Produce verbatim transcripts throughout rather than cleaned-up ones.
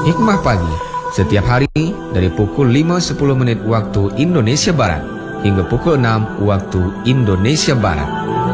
Hikmah Pagi, setiap hari dari pukul lima sepuluh menit waktu Indonesia Barat hingga pukul enam waktu Indonesia Barat.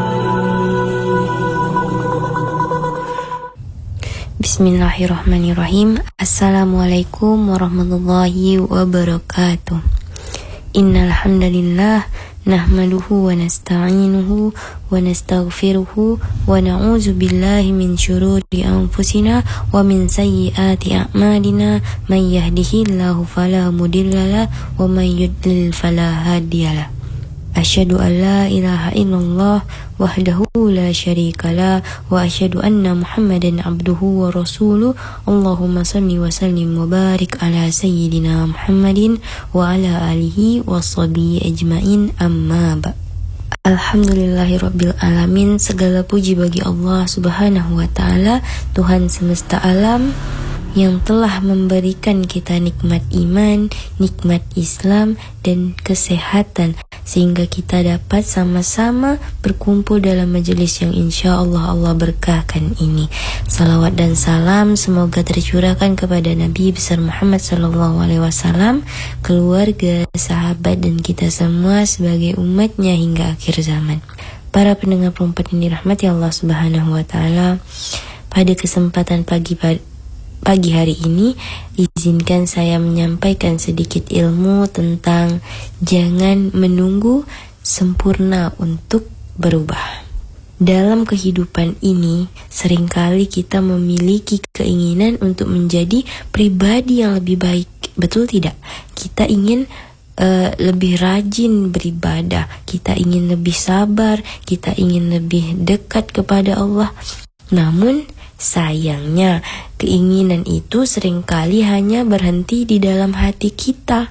Bismillahirrahmanirrahim. Assalamualaikum warahmatullahi wabarakatuh. Innal hamdalillah nahmaduhu wa nasta'inuhu wa nastaghfiruhu wa na'udzu billahi min syururi anfusina wa min sayyiati a'malina. Man yahdihillahu fala mudhillalah wa man yudlil fala hadiyalah. Asyhadu an la ilaha illallah wahdahu la syarikalah wa asyhadu anna Muhammadan abduhu wa rasuluh. Allahumma salli wa sallim wa barik ala sayyidina Muhammadin wa ala alihi wa sahbihi ajmain, amma ba'. Alhamdulillahirabbil alamin. Segala puji bagi Allah Subhanahu wa taala, Tuhan semesta alam, yang telah memberikan kita nikmat iman, nikmat Islam, dan kesehatan, sehingga kita dapat sama-sama berkumpul dalam majelis yang insya Allah Allah berkahkan ini. Salawat dan salam semoga tercurahkan kepada Nabi besar Muhammad sallallahu alaihi wasallam, keluarga, sahabat, dan kita semua sebagai umatnya hingga akhir zaman. Para pendengar perempat yang dirahmati Allah Subhanahu wa taala, pada kesempatan pagi Pagi hari ini, izinkan saya menyampaikan sedikit ilmu tentang jangan menunggu sempurna untuk berubah. Dalam kehidupan ini, seringkali kita memiliki keinginan untuk menjadi pribadi yang lebih baik. Betul tidak? Kita ingin uh, lebih rajin beribadah, kita ingin lebih sabar, kita ingin lebih dekat kepada Allah. Namun, sayangnya, keinginan itu seringkali hanya berhenti di dalam hati kita.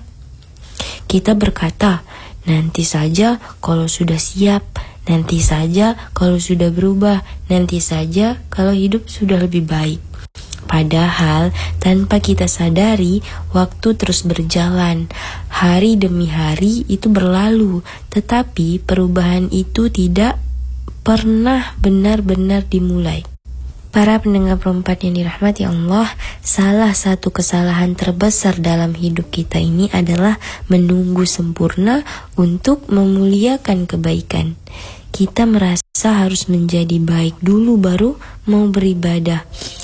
Kita berkata, nanti saja kalau sudah siap, nanti saja kalau sudah berubah, nanti saja kalau hidup sudah lebih baik. Padahal tanpa kita sadari, waktu terus berjalan. Hari demi hari itu berlalu, tetapi perubahan itu tidak pernah benar-benar dimulai. Para pendengar perempat yang dirahmati Allah, salah satu kesalahan terbesar dalam hidup kita ini adalah menunggu sempurna untuk memuliakan kebaikan. Kita merasa harus menjadi baik dulu baru mau beribadah,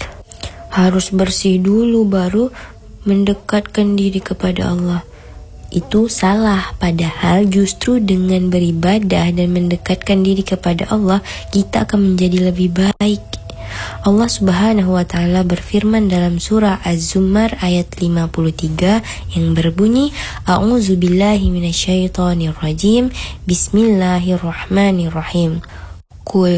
harus bersih dulu baru mendekatkan diri kepada Allah. Itu salah, padahal justru dengan beribadah dan mendekatkan diri kepada Allah, kita akan menjadi lebih baik. Allah Subhanahu wa taala berfirman dalam surah Az-Zumar ayat lima puluh tiga yang berbunyi, A'udzubillahi minasyaitonirrajim, Bismillahirrahmanirrahim. Qul